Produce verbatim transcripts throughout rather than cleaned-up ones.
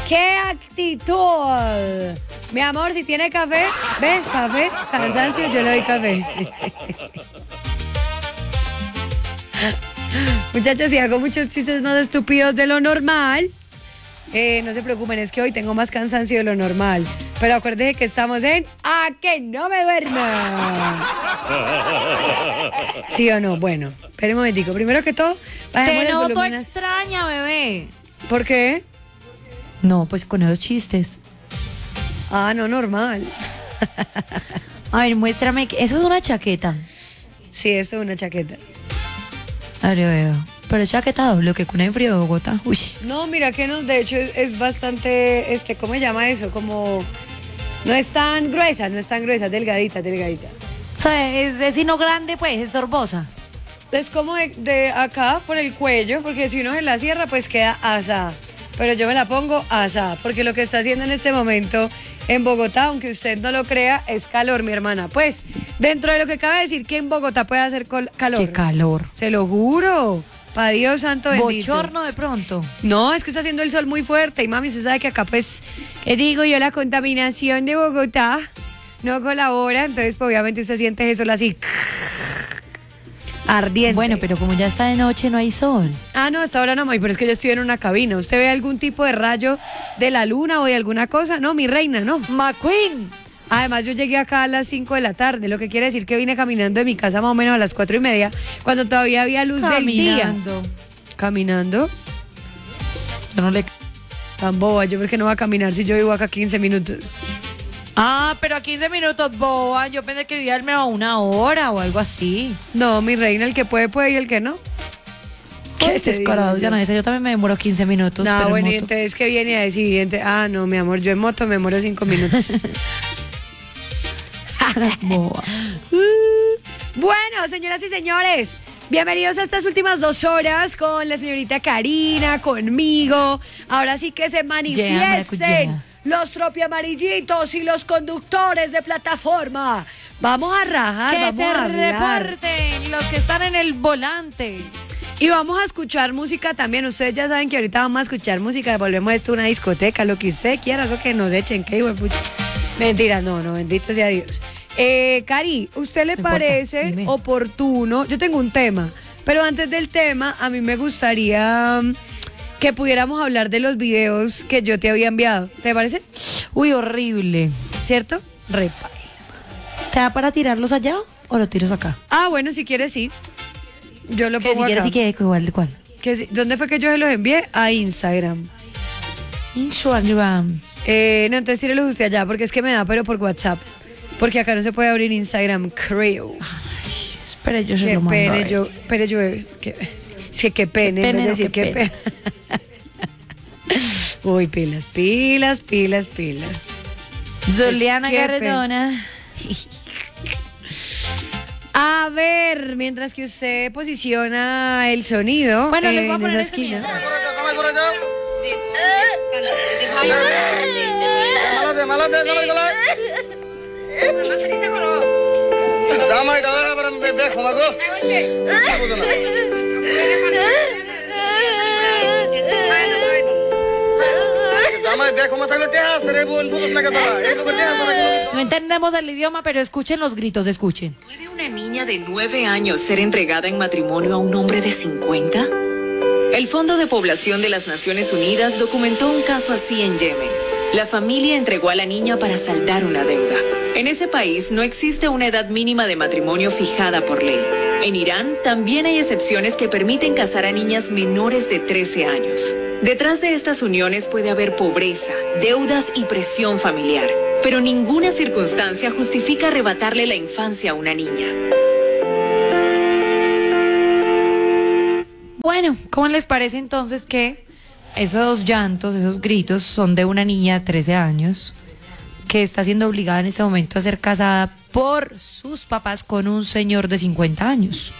¡Qué actitud! Mi amor, si tiene café, ve, café, cansancio, yo le doy café. Muchachos, si hago muchos chistes más estúpidos de lo normal, eh, no se preocupen, es que hoy tengo más cansancio de lo normal. Pero acuérdense que estamos en ¡A que no me duerma! ¿Sí o no? Bueno, espera un momentico. Primero que todo, bajemos Te el noto volumen. extraña, bebé. ¿Por qué? No, pues con esos chistes. Ah, no, normal. A ver, muéstrame. que- Eso es una chaqueta. Sí, esto es una chaqueta. A ver, veo. Pero es chaqueta doble, que con el frío de Bogotá. Uy. No, mira que no, de hecho es, es bastante, este, ¿cómo se llama eso? Como, no es tan gruesa, no es tan gruesa, delgadita, delgadita. O sea, es, es sino grande, pues, es sorbosa. Es como de, de acá por el cuello, porque si uno se la cierra, pues queda asada. Pero yo me la pongo asada, porque lo que está haciendo en este momento en Bogotá, aunque usted no lo crea, es calor, mi hermana. Pues, dentro de lo que acaba de decir que en Bogotá puede hacer col- calor. Qué calor. Se lo juro. Pa' Dios santo bendito. Bochorno de pronto. No, es que está haciendo el sol muy fuerte y mami, se sabe que acá pues, ¿qué digo yo? La contaminación de Bogotá no colabora, entonces pues, obviamente usted siente eso así ardiente. Bueno, pero como ya está de noche, no hay sol. Ah, no, hasta ahora no, mami, pero es que yo estoy en una cabina. ¿Usted ve algún tipo de rayo de la luna o de alguna cosa? No, mi reina, no. McQueen. Además, yo llegué acá a las cinco de la tarde, lo que quiere decir que vine caminando de mi casa más o menos a las cuatro y media, cuando todavía había luz del día. Caminando. ¿Caminando? Yo no le... Tan boba, yo porque no voy a caminar si yo vivo acá quince minutos. Ah, pero a quince minutos, boba. Yo pensé que vivía al menos una hora o algo así. No, mi reina, el que puede, puede y el que no. Qué te descarado, digo yo? ya yo también me demoro quince minutos. No, pero en bueno, y moto. entonces que viene a decir, ente- ah, no, mi amor, yo en moto me demoro cinco minutos. Boba. Bueno, señoras y señores, bienvenidos a estas últimas dos horas con la señorita Karina, conmigo. Ahora sí que se Yeah, manifiesten maracuyá. los tropiamarillitos y los conductores de plataforma. Vamos a rajar, Que vamos se a hablar. reporten los que están en el volante. Y vamos a escuchar música también. Ustedes ya saben que ahorita vamos a escuchar música. Volvemos a esto una discoteca, lo que usted quiera, eso que nos echen. ¿Qué hijo de pucha? Mentira, no, no, bendito sea Dios. Eh, Cari, ¿usted le No importa, parece dime. oportuno? Yo tengo un tema, pero antes del tema, a mí me gustaría mm, que pudiéramos hablar de los videos que yo te había enviado. ¿Te parece? Uy, horrible. ¿Cierto? Repa. ¿Te da para tirarlos allá o lo tiras acá? Ah, bueno, si quieres, sí. Yo lo Que si pongo quieres, acá. si quieres, igual de cuál. Que sí. ¿Dónde fue que yo se los envié? A Instagram. Instagram. Eh, no, entonces tírelos usted allá, porque es que me da, pero por WhatsApp. Porque acá no se puede abrir Instagram, creo. Espera, yo se Qué lo mando. a pene, ver. yo, pero yo, que, sí, qué pene, Qué en vez pene, de no, decir qué qué pena. Uy, pilas, pilas, pilas, pilas. Zuliana Es que Cardona. A ver, mientras que usted posiciona el sonido Bueno, eh, les voy a en poner esa este esquina. mientras. No entendemos el idioma, pero escuchen los gritos, escuchen. ¿Puede una niña de nueve años ser entregada en matrimonio a un hombre de cincuenta? El Fondo de Población de las Naciones Unidas documentó un caso así en Yemen. La familia entregó a la niña para saldar una deuda. En ese país no existe una edad mínima de matrimonio fijada por ley. En Irán también hay excepciones que permiten casar a niñas menores de trece años. Detrás de estas uniones puede haber pobreza, deudas y presión familiar, pero ninguna circunstancia justifica arrebatarle la infancia a una niña. Bueno, ¿cómo les parece entonces que esos llantos, esos gritos son de una niña de trece años que está siendo obligada en este momento a ser casada por sus papás con un señor de cincuenta años?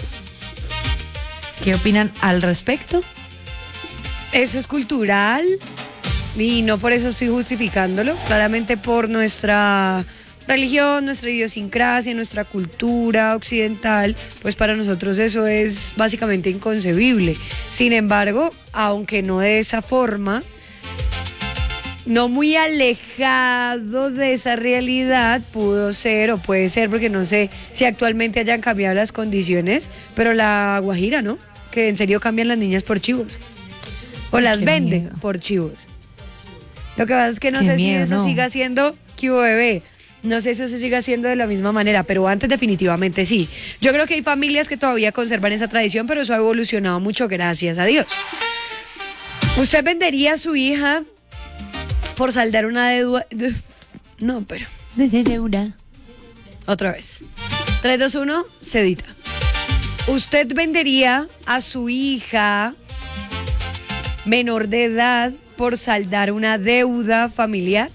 ¿Qué opinan al respecto? Eso es cultural y no por eso estoy justificándolo, claramente por nuestra religión, nuestra idiosincrasia, nuestra cultura occidental, pues para nosotros eso es básicamente inconcebible. Sin embargo, aunque no de esa forma, no muy alejado de esa realidad pudo ser o puede ser, porque no sé si actualmente hayan cambiado las condiciones, pero la Guajira, ¿no? Que en serio cambian las niñas por chivos. O las venden miedo. por chivos. Lo que pasa es que no Qué sé miedo, si eso no. siga siendo Q bebé. No sé si eso siga siendo de la misma manera, pero antes definitivamente sí. Yo creo que hay familias que todavía conservan esa tradición, pero eso ha evolucionado mucho, gracias a Dios. ¿Usted vendería a su hija por saldar una deuda? No, pero... De deuda. Otra vez. tres, dos, uno, se edita. ¿Usted vendería a su hija menor de edad por saldar una deuda familiar?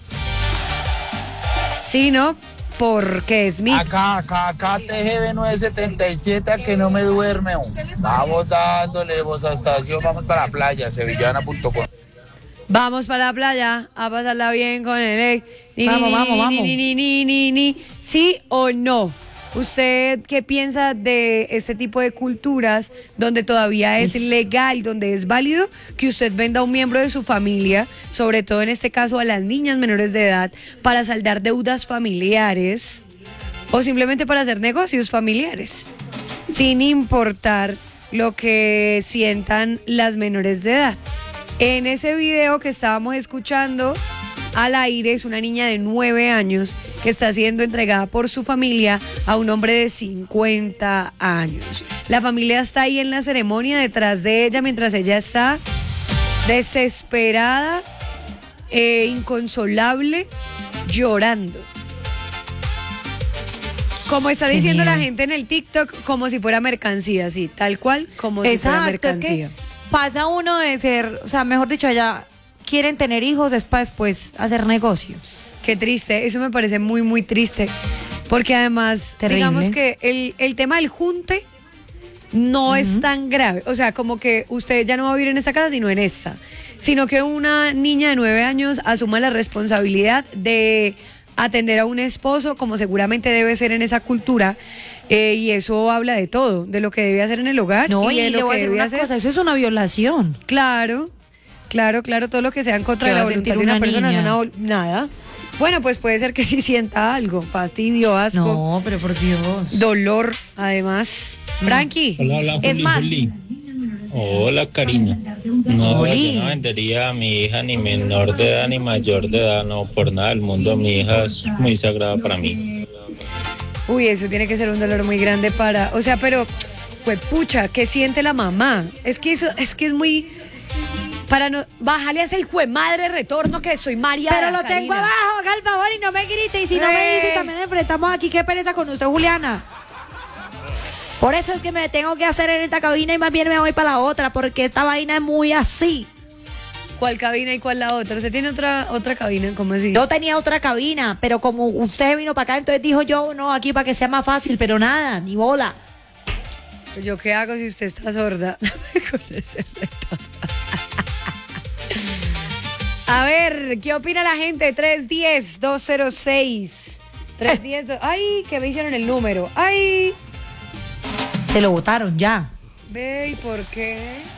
Sí, ¿no? Porque es mi... Acá, acá, acá, T G B nueve setenta y siete, a que no me duerme. Vamos dándole, vos a estación, vamos para la playa, sevillana punto com. Vamos para la playa a pasarla bien con el... Ni, vamos, ni, vamos, ni, vamos. Ni, ni, ni, ni, ni. ¿Sí o no? ¿Usted qué piensa de este tipo de culturas donde todavía es legal, donde es válido que usted venda a un miembro de su familia, sobre todo en este caso a las niñas menores de edad, para saldar deudas familiares o simplemente para hacer negocios familiares, sin importar lo que sientan las menores de edad? En ese video que estábamos escuchando al aire es una niña de nueve años que está siendo entregada por su familia a un hombre de cincuenta años. La familia está ahí en la ceremonia detrás de ella mientras ella está desesperada e inconsolable, llorando. Como está diciendo la gente en el TikTok, como si fuera mercancía, sí, tal cual, como si fuera mercancía. Es que pasa uno de ser, o sea, mejor dicho, allá quieren tener hijos, es para después hacer negocios. Qué triste, eso me parece muy, muy triste. Porque además, Terrible. digamos que el, el tema del junte no uh-huh. es tan grave. O sea, como que usted ya no va a vivir en esta casa, sino en esta. Sino que una niña de nueve años asuma la responsabilidad de atender a un esposo, como seguramente debe ser en esa cultura. Eh, y eso habla de todo, de lo que debe hacer en el hogar. No, y, y de lo que debe debe una hacer. Cosa, eso es una violación. Claro. Claro, claro, todo lo que sea en contra de la voluntad de una, una persona es una... Nada. Bueno, pues puede ser que sí sienta algo. Fastidio, asco. No, pero por Dios. Dolor, además. Mm. Frankie. Hola, hola, es Juli, más. Juli. Hola, Karina. No, yo no vendería a mi hija ni menor de edad ni mayor de edad, no, por nada del mundo. Mi hija es muy sagrada para mí. Uy, eso tiene que ser un dolor muy grande para... O sea, pero, pues pucha, ¿qué siente la mamá? Es que eso, es que es muy... Para no, bájale a ese hijo de madre retorno que soy María. Pero lo tengo abajo, haga el favor y no me grite. Y si eh. no me dice, también enfrentamos aquí. Qué pereza con usted, Juliana. Por eso es que me tengo que hacer en esta cabina y más bien me voy para la otra, porque esta vaina es muy así. ¿Cuál cabina y cuál la otra? ¿Usted tiene otra otra cabina? ¿Cómo así? Yo tenía otra cabina, pero como usted vino para acá, entonces dijo yo, no, aquí para que sea más fácil, pero nada, ni bola. Pues yo qué hago si usted está sorda. A ver, ¿qué opina la gente? tres uno cero, dos cero seis. tres uno cero. Ay, que me hicieron el número. Ay. Se lo votaron ya. Ve, ¿y por qué?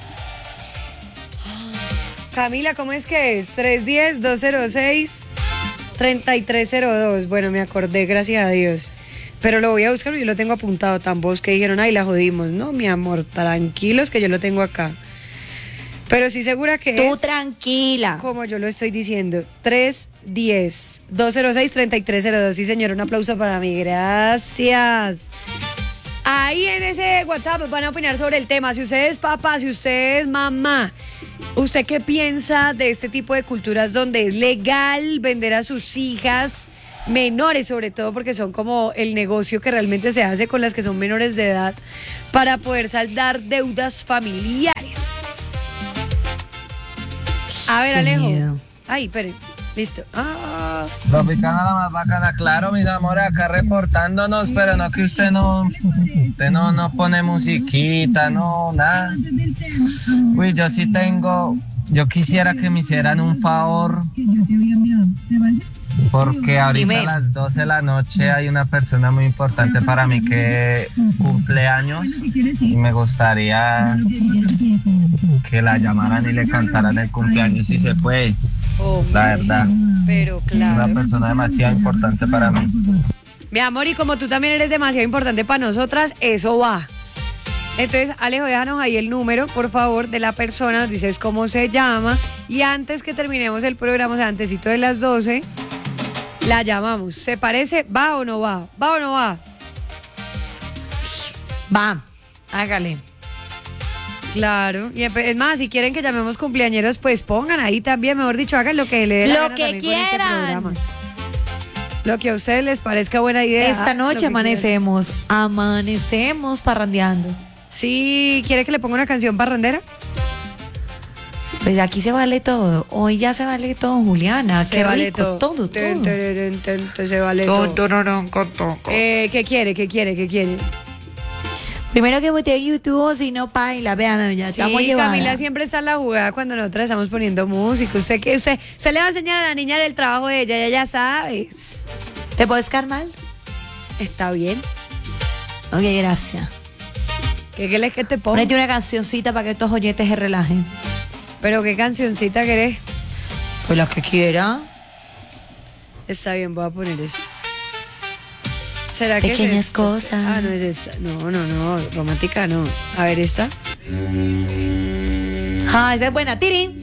Camila, ¿cómo es que es? tres uno cero, dos cero seis, tres tres cero dos. Bueno, me acordé, gracias a Dios. Pero lo voy a buscar, yo lo tengo apuntado. Tan vos que dijeron, ay, la jodimos. No, mi amor, tranquilos que yo lo tengo acá. Pero sí segura que Tú es... tranquila. Como yo lo estoy diciendo. tres uno cero, dos cero seis, tres tres cero dos. Sí, señor, un aplauso para mí. Gracias. Ahí en ese WhatsApp van a opinar sobre el tema. Si usted es papá, si usted es mamá, ¿usted qué piensa de este tipo de culturas donde es legal vender a sus hijas menores, sobre todo porque son como el negocio que realmente se hace con las que son menores de edad para poder saldar deudas familiares? A ver, Qué Alejo. miedo. Ay, espere. Listo. Ah. Tropicana la más bacana, claro, mis amores, acá reportándonos, pero no que usted no, usted no, no pone musiquita, no, nada. Uy, yo sí tengo, yo quisiera que me hicieran un favor, porque ahorita Dime. a las doce de la noche hay una persona muy importante para mí que cumple años y me gustaría que la llamaran y le cantaran el cumpleaños si se puede. Oh, la verdad. Pero Es una claro. persona demasiado importante para mí. Mi amor, y como tú también eres demasiado importante para nosotras, eso va. Entonces, Alejo, déjanos ahí el número, por favor, de la persona, nos dices cómo se llama, y antes que terminemos el programa, o sea, antesito de las doce, la llamamos. ¿Se parece? ¿Va o no va? ¿Va o no va? Va, hágale. Claro, y empe- es más, si quieren que llamemos cumpleañeros, pues pongan ahí también, mejor dicho, hagan lo que le dé la Lo gana que también con este quieran. programa. Lo que a ustedes les parezca buena idea. Esta lo noche que amanecemos, amanecemos parrandeando. quieran. Sí, ¿quiere que le ponga una canción parrandera? Pues aquí se vale todo. Hoy ya se vale todo, Juliana. Se Qué vale rico, todo. todo, Ten, todo. ten, ten, ten, se vale todo. Todo, todo, todo. Eh, ¿Qué quiere? ¿Qué quiere? ¿Qué quiere? Primero que boté YouTube, si no paila, vean, ya Sí, estamos llevadas. Camila siempre está en la jugada cuando nosotros estamos poniendo música. Usted, que usted, usted le va a enseñar a la niña el trabajo de ella, ya ya sabes. ¿Te puedes calmar? Está bien. Ok, gracias. ¿Qué quieres que te ponga? Ponete una cancioncita para que estos oyentes se relajen. Pero qué cancioncita querés. Pues la que quiera. Está bien, voy a poner esta. ¿Será que Pequeñas es esta? cosas. Ah, no es esta. No, no, no. Romántica no. A ver, esta. Ah, esa es buena. Tirín.